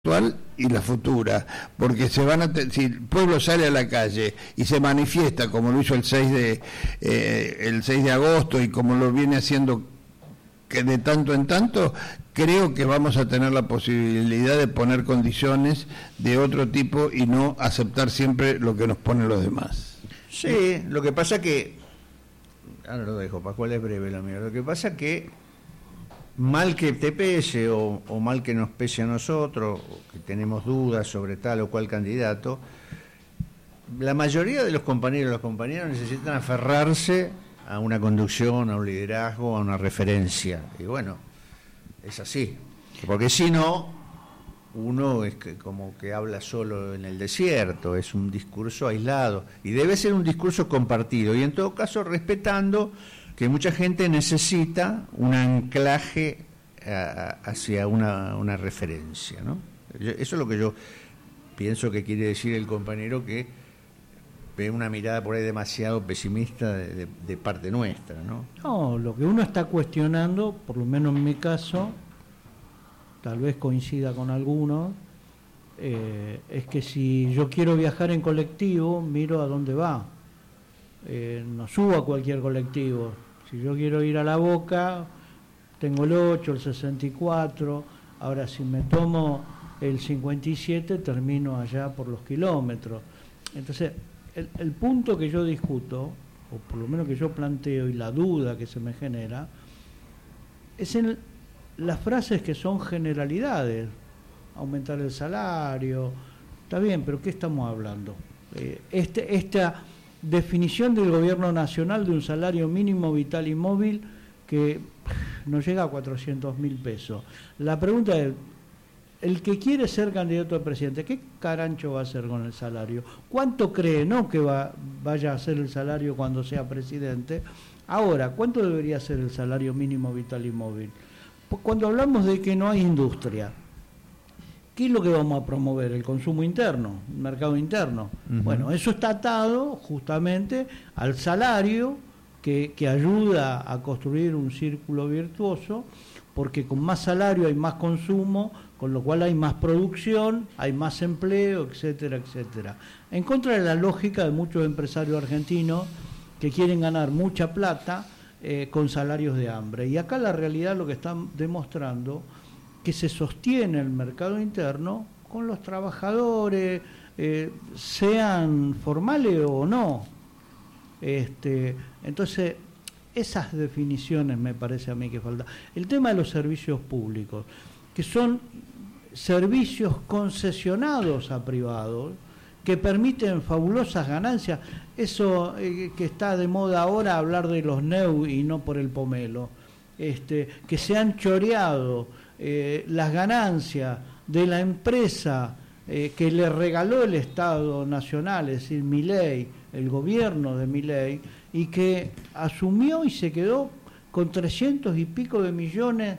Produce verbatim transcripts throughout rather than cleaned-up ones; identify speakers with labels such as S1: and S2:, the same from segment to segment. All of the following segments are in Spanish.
S1: actual y la futura, porque se van a te- si el pueblo sale a la calle y se manifiesta como lo hizo el seis de eh, el seis de agosto y como lo viene haciendo que de tanto en tanto, creo que vamos a tener la posibilidad de poner condiciones de otro tipo y no aceptar siempre lo que nos ponen los demás.
S2: Sí, lo que pasa que, ahora lo dejo, Pascual es breve lo mío, lo que pasa que mal que te pese o, o mal que nos pese a nosotros, o que tenemos dudas sobre tal o cual candidato, la mayoría de los compañeros y las compañeras necesitan aferrarse a una conducción, a un liderazgo, a una referencia. Y bueno, es así. Porque si no, uno es que como que habla solo en el desierto, es un discurso aislado. Y debe ser un discurso compartido. Y en todo caso, respetando que mucha gente necesita un anclaje a, hacia una, una referencia, ¿no? Eso es lo que yo pienso que quiere decir el compañero, que ve una mirada por ahí demasiado pesimista de, de, de parte nuestra, ¿no?
S3: No, lo que uno está cuestionando, por lo menos en mi caso, tal vez coincida con algunos, eh, es que si yo quiero viajar en colectivo, miro a dónde va. Eh, no subo a cualquier colectivo. Si yo quiero ir a La Boca, tengo el ocho, el sesenta y cuatro. Ahora, si me tomo el cincuenta y siete, termino allá por los kilómetros. Entonces, el, el punto que yo discuto, o por lo menos que yo planteo, y la duda que se me genera, es en las frases que son generalidades. Aumentar el salario, está bien, pero ¿qué estamos hablando? Eh, este, esta definición del gobierno nacional de un salario mínimo vital y móvil que no llega a cuatrocientos mil pesos. La pregunta es, el que quiere ser candidato a presidente, ¿qué carancho va a hacer con el salario? ¿Cuánto cree, no, que va, vaya a ser el salario cuando sea presidente? Ahora, ¿cuánto debería ser el salario mínimo vital y móvil? Pues cuando hablamos de que no hay industria, ¿qué es lo que vamos a promover? El consumo interno, el mercado interno. Uh-huh. Bueno, eso está atado justamente al salario que, que ayuda a construir un círculo virtuoso, porque con más salario hay más consumo, con lo cual hay más producción, hay más empleo, etcétera, etcétera. En contra de la lógica de muchos empresarios argentinos que quieren ganar mucha plata eh, con salarios de hambre. Y acá la realidad lo que están demostrando que se sostiene el mercado interno con los trabajadores, eh, sean formales o no. Este, entonces, esas definiciones me parece a mí que falta. El tema de los servicios públicos, que son servicios concesionados a privados, que permiten fabulosas ganancias. Eso eh, que está de moda ahora, hablar de los N E U y no por el pomelo, este, que se han choreado eh, las ganancias de la empresa eh, que le regaló el Estado Nacional, es decir, Milei, el gobierno de Milei, y que asumió y se quedó con trescientos y pico de millones.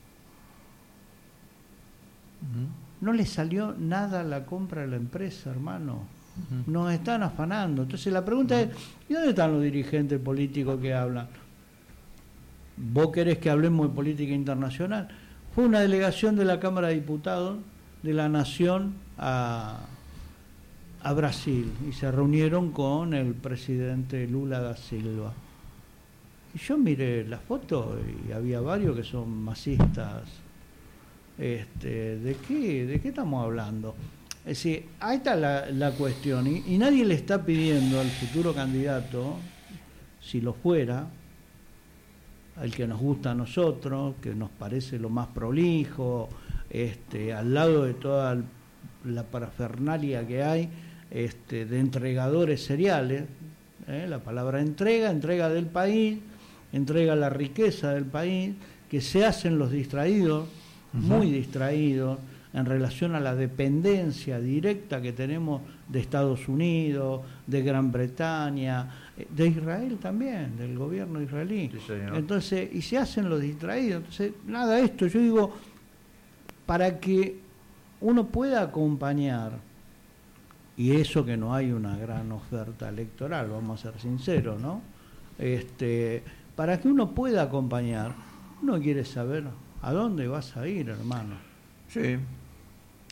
S3: Uh-huh. No le salió nada a la compra de la empresa, hermano. Uh-huh. Nos están afanando. Entonces la pregunta uh-huh. es, ¿y dónde están los dirigentes políticos que hablan? ¿Vos querés que hablemos de política internacional? Fue una delegación de la Cámara de Diputados de la Nación a, a Brasil y se reunieron con el presidente Lula da Silva. Y yo miré la foto y había varios que son masistas. Este, ¿de qué, de qué estamos hablando? Es decir, ahí está la, la cuestión y, y nadie le está pidiendo al futuro candidato, si lo fuera, al que nos gusta a nosotros, que nos parece lo más prolijo, este, al lado de toda la parafernalia que hay, este, de entregadores seriales, ¿eh? La palabra entrega, entrega del país, entrega la riqueza del país, que se hacen los distraídos, uh-huh. muy distraídos, en relación a la dependencia directa que tenemos de Estados Unidos, de Gran Bretaña, de Israel también, del gobierno israelí. Sí, entonces, y se hacen los distraídos. Entonces, nada, esto, yo digo, para que uno pueda acompañar, y eso que no hay una gran oferta electoral, vamos a ser sinceros, ¿no? Este, para que uno pueda acompañar, uno quiere saber a dónde vas a ir, hermano.
S2: Sí.